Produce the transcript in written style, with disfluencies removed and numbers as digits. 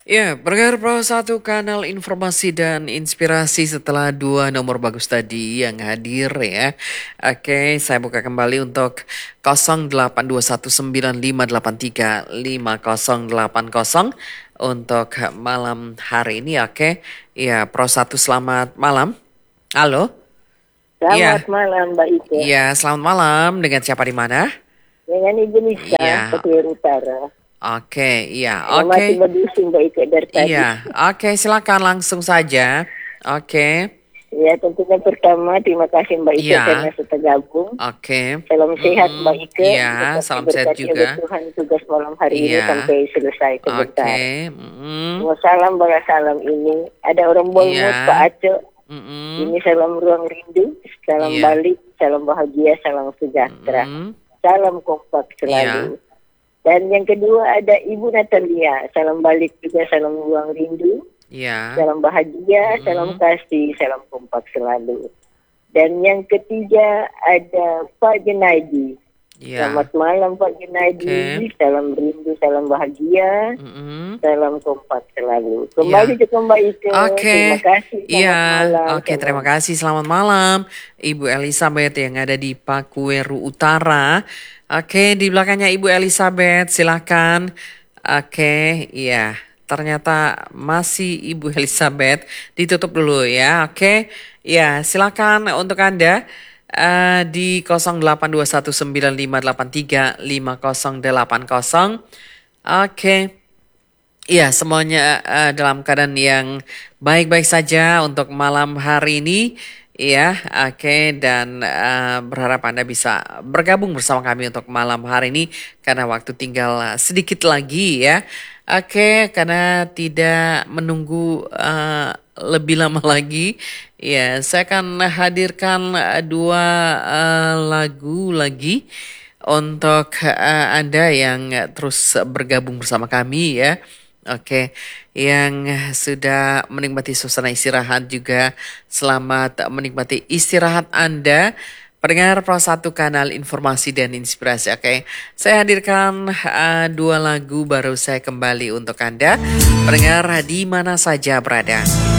Ya, Bergar Pro satu kanal informasi dan inspirasi setelah dua nomor bagus tadi yang hadir ya. Oke, saya buka kembali untuk 082195835080 untuk malam hari ini. Oke, ya Pro satu selamat malam. Halo. Selamat Iya, malam Mbak Ike. iya selamat malam. Dengan siapa di mana? Dengan Ibu Nisa, Iya, Petir Utara. oke, iya, Saya oke. masih berdusung Mbak Ike dari Iya, tadi. oke, silakan langsung saja. Oke, Ya tentunya pertama terima kasih Mbak Ike karena iya, sudah gabung. oke. Salam sehat Mbak Ike. Iya, Tetap salam sehat diberkati juga. oleh Tuhan tugas malam hari ini Iya, sampai selesai oke. sebentar. Mm, Semua salam balas salam ini. Ada orang iya, Bolmut Pak Aco. mm, Ini salam ruang rindu. Salam iya, balik. Salam bahagia. Salam sejahtera. mm, Salam kompak iya, selalu. Dan yang kedua ada Ibu Natalia. Salam balik juga, salam ruang rindu, iya, salam bahagia, salam mm, kasih, salam kompak selalu. Dan yang ketiga ada Pak Junaidi. iya, Selamat malam Pak oke. Junaidi, salam rindu, salam bahagia, Mm, salam kompak selalu. Kembali iya, ke Mbak Ike, oke. terima kasih, Iya, selamat malam. oke. Terima kasih. Selamat malam, Ibu Elizabeth yang ada di Pakuweru Utara. Oke, di belakangnya Ibu Elizabeth, silakan. Oke, iya. Ternyata masih Ibu Elizabeth. Ditutup dulu ya. Oke. Ya, silakan untuk Anda di 082195835080. Oke. Iya, semuanya dalam keadaan yang baik-baik saja untuk malam hari ini. Iya, oke, dan berharap Anda bisa bergabung bersama kami untuk malam hari ini karena waktu tinggal sedikit lagi ya. Oke, karena tidak menunggu lebih lama lagi, ya saya akan hadirkan dua lagu lagi untuk Anda yang terus bergabung bersama kami ya. Oke, yang sudah menikmati suasana istirahat juga selamat menikmati istirahat Anda. Pendengar Pro 1 kanal informasi dan inspirasi. Oke, saya hadirkan dua lagu baru saya kembali untuk Anda. Pendengar di mana saja berada.